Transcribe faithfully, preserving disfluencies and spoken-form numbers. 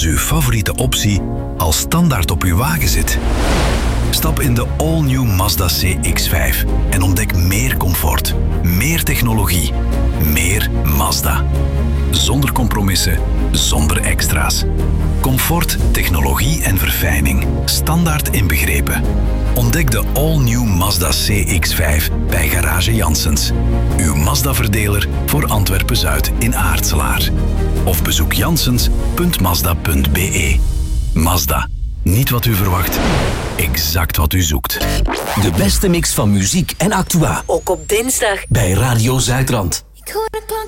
uw favoriete optie al standaard op uw wagen zit? Stap in de all-new Mazda C X vijf en ontdek meer comfort, meer technologie, meer Mazda. Zonder compromissen, zonder extra's. Comfort, technologie en verfijning. Standaard inbegrepen. Ontdek de all-new Mazda C X vijf bij Garage Janssens. Uw Mazda-verdeler voor Antwerpen-Zuid in Aartselaar. Of bezoek janssens punt mazda punt b e. Mazda. Niet wat u verwacht, exact wat u zoekt. De beste mix van muziek en actua. Ook op dinsdag. Bij Radio Zuidrand. Ik hoor het